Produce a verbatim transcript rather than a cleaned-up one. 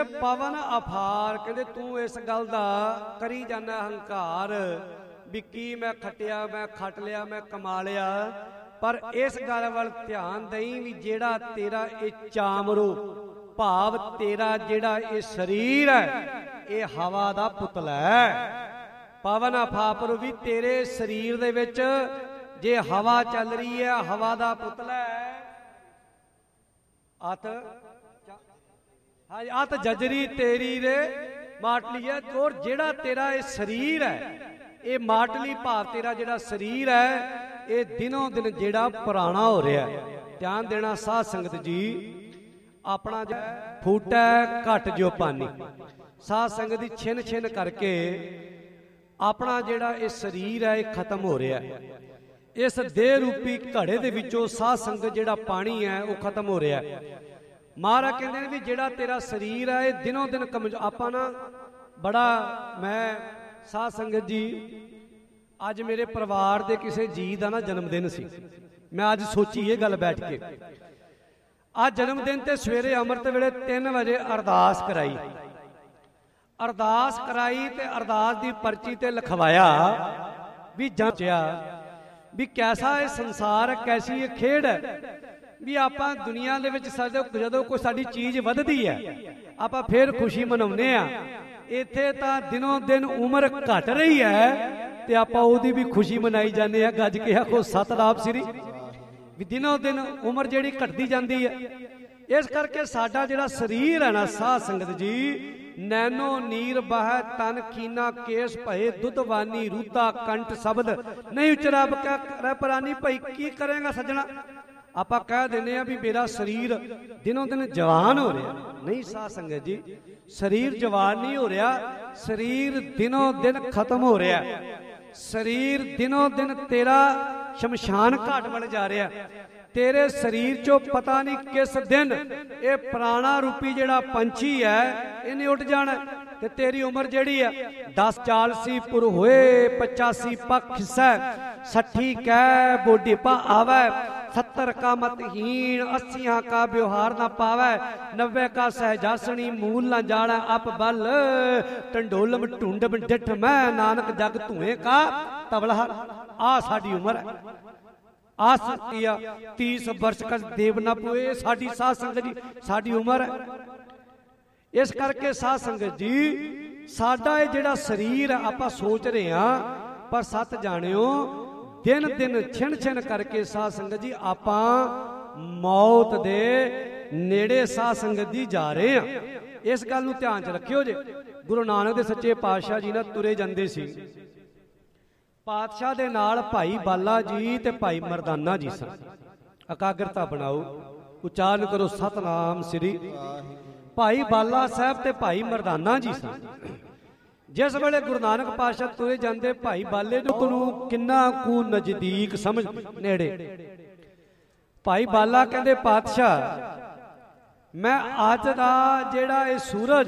ਪਵਨ ਅਫਾਰ, ਕਹਿੰਦੇ ਤੂੰ ਇਸ ਗੱਲ ਦਾ ਕਰੀ ਜਾਂਦਾ ਹੰਕਾਰ ਵੀ ਕੀ ਮੈਂ ਖੱਟਿਆ, ਮੈਂ ਖੱਟ ਲਿਆ, ਮੈਂ ਕਮਾ ਲਿਆ, ਪਰ ਇਸ ਗੱਲ ਵੱਲ ਧਿਆਨ ਦੇਈ ਵੀ ਜਿਹੜਾ ਤੇਰਾ ਇਹ ਚਾਮਰੂ ਭਾਵ ਤੇਰਾ ਜਿਹੜਾ ਇਹ ਸਰੀਰ ਹੈ ਇਹ ਹਵਾ ਦਾ ਪੁਤਲਾ ਹੈ। ਪਵਨ ਅਫਾਪਰ ਵੀ ਤੇਰੇ ਸਰੀਰ ਦੇ ਵਿੱਚ ਜੇ ਹਵਾ ਚੱਲ ਰਹੀ ਹੈ, ਹਵਾ ਦਾ ਪੁਤਲਾ ਹੈ। ਅਤ ਹਾਂ ਅਤ ਜਜਰੀ ਤੇਰੀ ਰੇ ਮਾਟਲੀ ਹੈ। ਔਰ ਜਿਹੜਾ ਤੇਰਾ ਇਹ ਸਰੀਰ ਹੈ ਇਹ ਮਾਟਲੀ ਭਾਵ ਤੇਰਾ ਜਿਹੜਾ ਸਰੀਰ ਹੈ ਇਹ ਦਿਨੋਂ ਦਿਨ ਜਿਹੜਾ ਪੁਰਾਣਾ ਹੋ ਰਿਹਾ ਹੈ। ਧਿਆਨ ਦੇਣਾ ਸਾਧ ਸੰਗਤ ਜੀ, ਆਪਣਾ ਫੂਟਾ ਘਟ ਜੋ ਪਾਣੀ, ਸਾਧ ਸੰਗਤ ਦੀ ਛਿਨ ਛਿਨ ਕਰਕੇ ਆਪਣਾ ਜਿਹੜਾ ਇਹ ਸਰੀਰ ਹੈ ਇਹ ਖਤਮ ਹੋ ਰਿਹਾ ਹੈ। ਇਸ ਦੇਹ ਰੂਪੀ ਘੜੇ ਦੇ ਵਿੱਚੋਂ ਸਾਧ ਸੰਗਤ ਜਿਹੜਾ ਪਾਣੀ ਹੈ ਉਹ ਖਤਮ ਹੋ ਰਿਹਾ ਹੈ। ਮਹਾਰਾਜ ਕਹਿੰਦੇ ਨੇ ਵੀ ਜਿਹੜਾ ਤੇਰਾ ਸਰੀਰ ਹੈ ਇਹ ਦਿਨੋਂ ਦਿਨ ਕਮਜ਼ੋਰ। ਆਪਾਂ ਨਾ ਬੜਾ, ਮੈਂ ਸਾਧ ਸੰਗਤ ਜੀ ਅੱਜ ਮੇਰੇ ਪਰਿਵਾਰ ਦੇ ਕਿਸੇ ਜੀ ਦਾ ਨਾ ਜਨਮ ਦਿਨ ਸੀ। ਮੈਂ ਅੱਜ ਸੋਚੀ ਇਹ ਗੱਲ ਬੈਠ ਕੇ, ਅੱਜ ਜਨਮ ਦਿਨ ਤੇ ਸਵੇਰੇ ਅੰਮ੍ਰਿਤ ਵੇਲੇ ਤਿੰਨ ਵਜੇ ਅਰਦਾਸ ਕਰਾਈ, ਅਰਦਾਸ ਕਰਾਈ ਤੇ ਅਰਦਾਸ ਦੀ ਪਰਚੀ ਤੇ ਲਿਖਵਾਇਆ ਵੀ ਜਾਂਚਿਆ ਵੀ ਕੈਸਾ ਇਹ ਸੰਸਾਰ ਹੈ, ਕੈਸੀ ਇਹ ਖੇਡ ਹੈ ਵੀ ਆਪਾਂ ਦੁਨੀਆ ਦੇ ਵਿੱਚ ਸਾਡੇ ਜਦੋਂ ਕੋਈ ਸਾਡੀ ਚੀਜ਼ ਵੱਧਦੀ ਹੈ ਆਪਾਂ ਫੇਰ ਖੁਸ਼ੀ ਮਨਾਉਂਦੇ ਆ। ਇੱਥੇ ਤਾਂ ਦਿਨੋਂ ਦਿਨ ਉਮਰ ਘਟ ਰਹੀ ਹੈ ਤੇ ਆਪਾਂ ਉਹਦੀ ਵੀ ਖੁਸ਼ੀ ਮਨਾਈ ਜਾਂਦੇ ਆ। ਗੱਜ ਕੇ ਆਖੋ ਸਤਿਨਾਮ ਸ੍ਰੀ। ਵੀ ਦਿਨੋਂ ਦਿਨ ਉਮਰ ਜਿਹੜੀ ਘਟਦੀ ਜਾਂਦੀ ਹੈ। ਇਸ ਕਰਕੇ ਸਾਡਾ ਜਿਹੜਾ ਸਰੀਰ ਹੈ ਨਾ ਸਾਧ ਸੰਗਤ ਜੀ, ਨੈਨੋ ਨੀਰ ਬਹਿ ਤਨ ਕੀਨਾ ਕੇਸ ਭਏ ਦੁੱਧਵਾਨੀ ਰੂਤਾ ਕੰਠ ਸ਼ਬਦ ਨਹੀਂ ਉਚਰਾ ਬਕੈ ਪਰਾਨੀ। ਭਾਈ ਕੀ ਕਰੇਗਾ ਸੱਜਣਾ, ਆਪਾਂ ਕਹਿ ਦਿੰਦੇ ਆ ਵੀ ਮੇਰਾ ਸਰੀਰ ਦਿਨੋਂ ਦਿਨ ਜਵਾਨ ਹੋ ਰਿਹਾ। ਨਹੀਂ ਸਾਧ ਸੰਗਤ ਜੀ, ਸਰੀਰ ਜਵਾਨ ਨਹੀਂ ਹੋ ਰਿਹਾ, ਸਰੀਰ ਦਿਨੋਂ ਦਿਨ ਖਤਮ ਹੋ ਰਿਹਾ। ਸਰੀਰ ਦਿਨੋਂ ਦਿਨ ਤੇਰਾ ਸ਼ਮਸ਼ਾਨ ਘਾਟ ਵੱਲ ਜਾ ਰਿਹਾ। ਤੇਰੇ ਸਰੀਰ ਚੋਂ ਪਤਾ ਨਹੀਂ ਕਿਸ ਦਿਨ ਇਹ ਪ੍ਰਾਣਾ ਰੂਪੀ ਜਿਹੜਾ ਪੰਛੀ ਹੈ ਇਹਨੇ ਉੱਡ ਜਾਣਾ ਤੇ ਤੇਰੀ ਉਮਰ ਜਿਹੜੀ ਹੈ ਦਸ ਚਾਲਸੀ ਪੁਰ ਹੋਏ ਪਚਾਸੀ ਪੱਖ ਹਿੱਸਾ ਸੱਠੀ ਕੈ ਬੋਢੀਪਾ ਆਵੈ सत्तर का मतहीन अस्सियां का व्यवहार ना पावै नब्बे का सहजासनी मूल ना जाना अप बल टंडोलम ढूंढम डिठ मैं नानक जग धुएं का तबला। आ साडी उम्र है, आस तीस वर्ष का देव ना पोए साडी साध संगत जी साडी उम्र है। इस करके साध संगत जी साडा ये जिहड़ा शरीर है आपां सोच रहे हां पर सत जाणिओ दिन दिन छिन छिन करके साध संगत जी आपां मौत दे नेड़े साध संगत जी जा रहे हैं। इस गल नूं ध्यान च रखियो जे। गुरु नानक दे सच्चे पातशाह जी ना तुरे जांदे सी, पातशाह दे नाल भाई बाला जी ते भाई मरदाना जी सन। एकाग्रता बनाओ, उच्चारण करो सतनाम श्री। भाई बाला साहब ते भाई मरदाना जी सन। जिस वेले गुरु नानक पातशाह तुरे जाते भाई बाले नूं किन्ना कू नजदीक समझ नेड़े। भाई बाला कहते पातशाह मैं अज दा जेड़ा ये सूरज